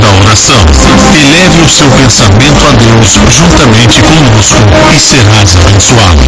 da oração. Eleve o seu pensamento a Deus juntamente conosco e serás abençoado.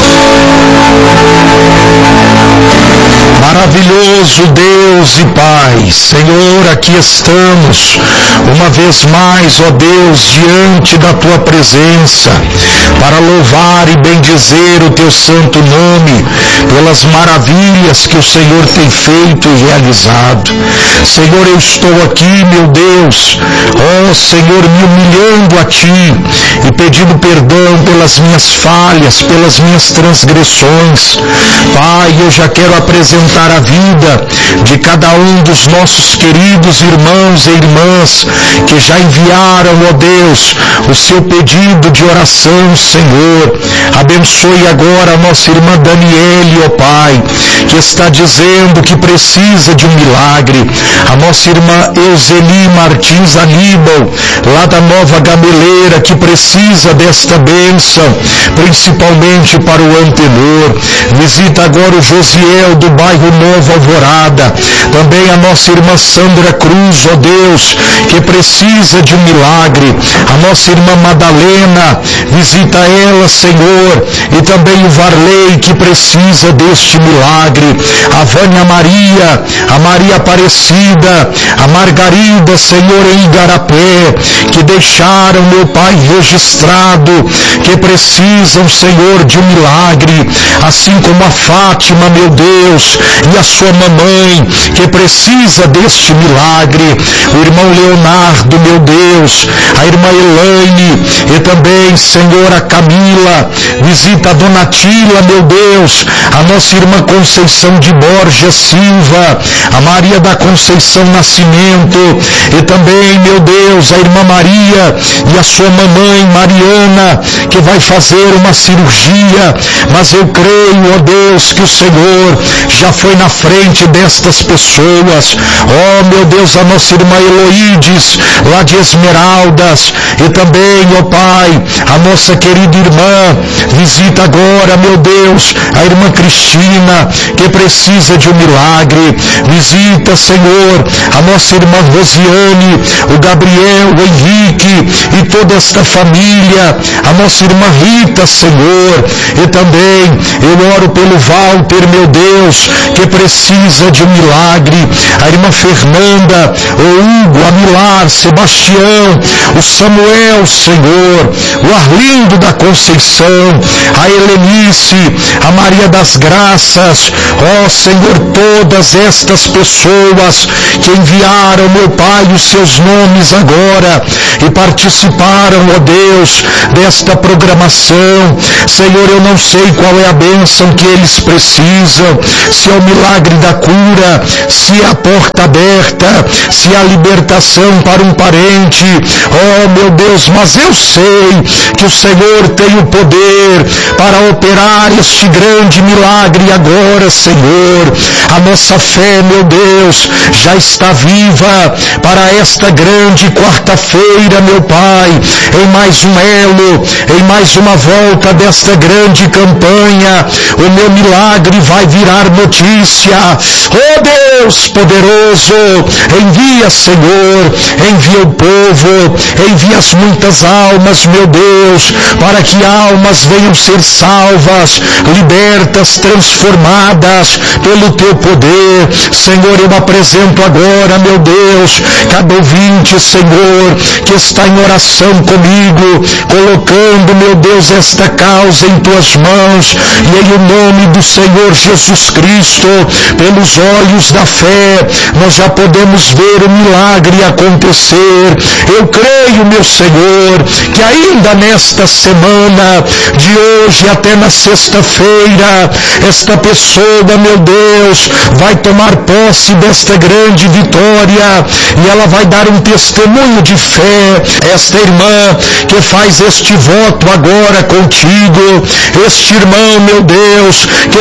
Maravilhoso Deus e Pai, Senhor, aqui estamos uma vez mais, ó Deus, diante da Tua presença, para louvar e bendizer o Teu santo nome, pelas maravilhas que o Senhor tem feito e realizado. Senhor, eu estou aqui, meu Deus, ó Senhor, me humilhando a Ti e pedindo perdão pelas minhas falhas, pelas minhas transgressões. Pai, eu já quero apresentar a vida de cada um dos nossos queridos irmãos e irmãs que já enviaram, ó Deus, o seu pedido de oração, Senhor. Abençoe agora a nossa irmã Daniele, ó Pai, que está dizendo que precisa de um milagre. A nossa irmã Euseli Martins Aníbal, lá da Nova Gameleira, que precisa desta bênção, principalmente para o antenor. Visita agora o Josiel do bairro Nova Alvorada, também a nossa irmã Sandra Cruz, ó Deus, que precisa de um milagre. A nossa irmã Madalena, visita ela, Senhor, e também o Varley, que precisa deste milagre. A Vânia Maria, a Maria Aparecida, a Margarida, Senhor, em Igarapé, que deixaram, meu Pai, registrado, que precisam, Senhor, de um milagre, assim como a Fátima, meu Deus, e a sua mamãe, que precisa deste milagre. O irmão Leonardo, meu Deus, a irmã Elaine, e também, Senhor, a Camila. Visita a Dona Tila, meu Deus, a nossa irmã Conceição de Borja Silva, a Maria da Conceição Nascimento, e também, meu Deus, a irmã Maria e a sua mamãe Mariana, que vai fazer uma cirurgia. Mas eu creio, ó Deus, que o Senhor já foi na frente destas pessoas. Ó, meu Deus, a nossa irmã Eloídes, lá de Esmeraldas, e também, ó Pai, a nossa querida irmã. Visita agora, meu Deus, a irmã Cristina, que precisa de um milagre. Visita, Senhor, a nossa irmã Rosiane, o Gabriel, o Henrique e toda esta família. A nossa irmã Rita, Senhor, e também eu oro pelo Walter, meu Deus, que precisa de um milagre. A irmã Fernanda, o Hugo, a Milar, Sebastião, o Samuel, Senhor, o Arlindo da Conceição, a Helenice, a Maria das Graças. Ó Senhor, todas estas pessoas que enviaram, meu Pai, os seus nomes agora e participaram, ó Deus, desta programação. Senhor, eu não sei qual é a bênção que eles precisam, se é o milagre da cura, se é a porta aberta, se é a libertação para um parente. Oh, meu Deus, mas eu sei que o Senhor tem o poder para operar este grande milagre agora, Senhor. A nossa fé, meu Deus, já está viva para esta grande quarta-feira, meu Pai, em mais um elo, em mais uma volta desta grande campanha. O meu milagre vai virar notícia. Oh Deus poderoso, envia, Senhor, envia o povo, envia as muitas almas, meu Deus, para que almas venham ser salvas, libertas, transformadas pelo Teu poder. Senhor, eu apresento agora, meu Deus, cada ouvinte, Senhor, que está em oração comigo, colocando, meu Deus, esta causa em Tuas mãos, e em o nome do Senhor Jesus Cristo, pelos olhos da fé, nós já podemos ver o milagre acontecer. Eu creio, meu Senhor, que ainda nesta semana, de hoje até na sexta-feira, esta pessoa, meu Deus, vai tomar posse desta grande vitória, e ela vai dar um testemunho de fé. Esta irmã que faz este voto agora contigo, este irmão, meu Deus, que faz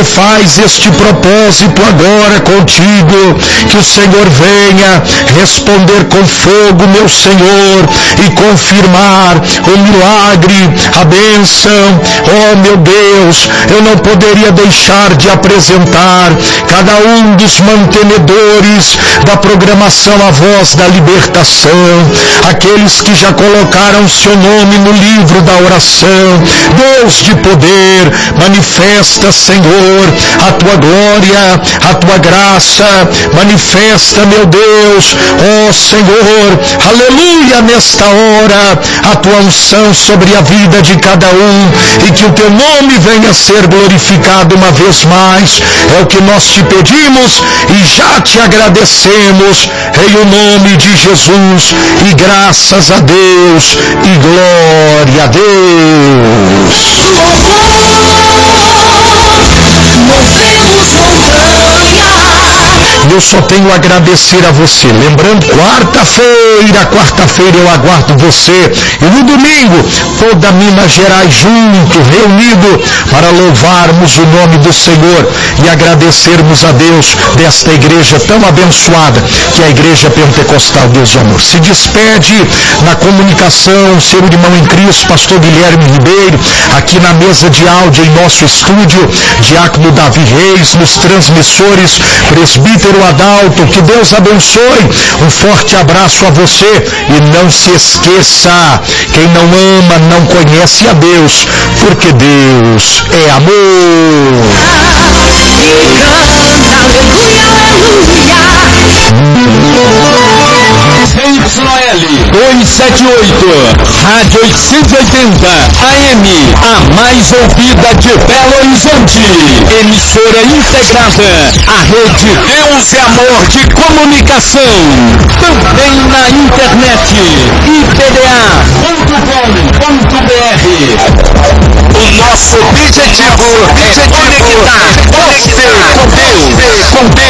faz este propósito agora contigo, que o Senhor venha responder com fogo, meu Senhor, e confirmar o milagre, a bênção. Oh, meu Deus, eu não poderia deixar de apresentar cada um dos mantenedores da programação A Voz da Libertação, aqueles que já colocaram seu nome no livro da oração. Deus de poder, manifesta, Senhor, a tua glória, a tua graça, manifesta, meu Deus, ó Senhor, aleluia, nesta hora, a tua unção sobre a vida de cada um, e que o teu nome venha a ser glorificado uma vez mais. É o que nós te pedimos e já te agradecemos, em o nome de Jesus, e graças a Deus, e glória a Deus. Eu só tenho a agradecer a você. Lembrando, quarta-feira eu aguardo você. E no domingo, toda Minas Gerais junto, reunido, para louvarmos o nome do Senhor e agradecermos a Deus desta igreja tão abençoada, que é a Igreja Pentecostal Deus de Amor. Se despede na comunicação, seu irmão em Cristo, pastor Guilherme Ribeiro, aqui na mesa de áudio em nosso estúdio, diácono Davi Reis, nos transmissores, presbítero Adalto. Que Deus abençoe, um forte abraço a você, e não se esqueça, quem não ama não conhece a Deus, porque Deus é amor. CYL 278, Rádio 880 AM, a mais ouvida de Belo Horizonte. Emissora integrada à rede Deus é Amor de Comunicação. Também na internet, ipda.com.br. O nosso objetivo é conectar você com Deus.